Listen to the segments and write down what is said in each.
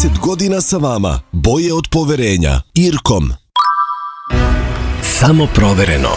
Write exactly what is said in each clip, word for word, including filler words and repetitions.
trideset godina sa vama. Boje od poverenja. Irkom. Samo provereno.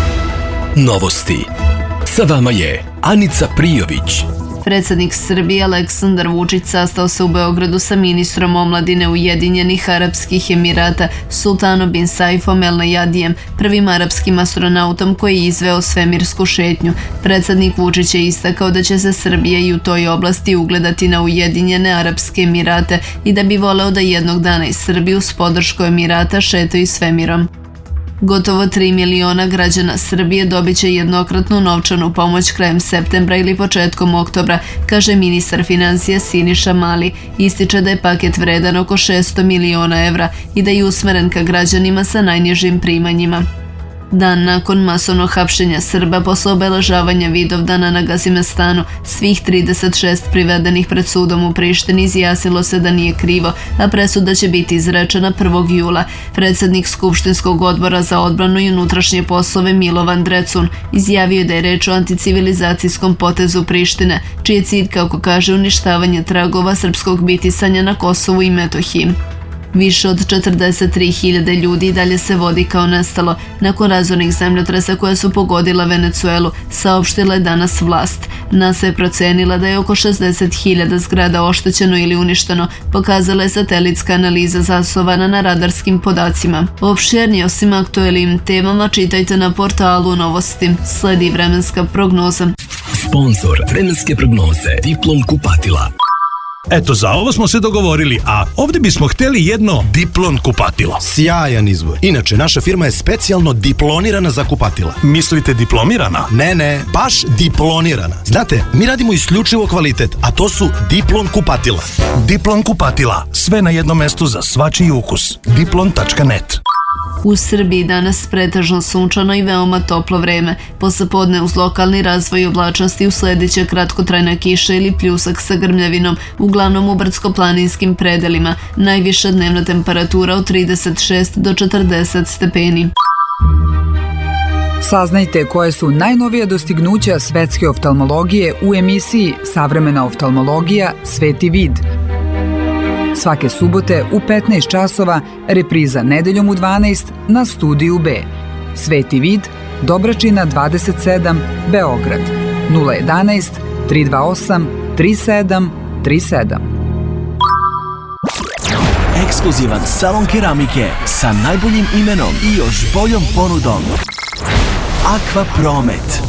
Novosti. Sa vama je Anica Prijović. Predsjednik Srbije Aleksandar Vučić sastao se u Beogradu sa ministrom omladine Ujedinjenih Arapskih Emirata Sultanom bin Saifom El Nayadijem, prvim arapskim astronautom koji je izveo svemirsku šetnju. Predsjednik Vučić je istakao da će se Srbija i u toj oblasti ugledati na Ujedinjene Arapske Emirate i da bi voleo da jednog dana i Srbiju s podrškom Emirata šetaju svemirom. Gotovo tri miliona građana Srbije dobit će jednokratnu novčanu pomoć krajem septembra ili početkom oktobra, kaže ministar financija Siniša Mali. Ističe da je paket vredan oko šesto miliona evra i da je usmeren ka građanima sa najnižim primanjima. Dan nakon masovnog hapšenja Srba posle obeležavanja Vidovdana na Gazimestanu, svih trideset šest privedenih pred sudom u Prištini izjasnilo se da nije krivo, a presuda će biti izrečena prvog jula. Predsjednik Skupštinskog odbora za odbranu i unutrašnje poslove Milovan Drecun izjavio da je reč o anticivilizacijskom potezu Prištine, čiji je cilj, kako kaže, uništavanje tragova srpskog bitisanja na Kosovu i Metohiji. Više od četrdeset tri hiljade ljudi i dalje se vodi kao nestalo nakon razornih zemljotresa koja su pogodila Venecuelu, saopštila je danas vlast. NASA je procenila da je oko šezdeset hiljada zgrada oštećeno ili uništeno, pokazala je satelitska analiza zasnovana na radarskim podacima. Opširnije o svim aktuelnim temama čitajte na portalu Novosti. Sledi vremenska prognoza. Sponzor vremenske prognoze Diplom kupatila. Eto, za ovo smo se dogovorili, a ovdje bismo htjeli jedno Diplon kupatilo. Sjajan izbor. Inače, naša firma je specijalno diplonirana za kupatila. Mislite diplomirana? Ne, ne, baš diplonirana. Znate, mi radimo isključivo kvalitet, a to su Diplon kupatila. Diplon kupatila. Sve na jednom mestu za svačiji ukus. diplon tačka net. U Srbiji danas pretežno sunčano i veoma toplo vreme. Poslepodne uz lokalni razvoj oblačnosti usledit će kratkotrajna kiša ili pljusak sa grmljavinom, uglavnom u brdsko-planinskim predelima. Najviša dnevna temperatura od trideset šest do četrdeset stepeni. Saznajte koje su najnovija dostignuća svetske oftalmologije u emisiji Savremena oftalmologija Sveti vid. Svake subote u petnaest časova, repriza nedeljom u dvanaest na Studiju B. Sveti vid, Dobračina dvadeset sedam, Beograd. nula jedanaest, tri dva osam, tri sedam tri sedam. Ekskluzivan salon keramike sa najboljim imenom i još boljom ponudom. Aqua Promet.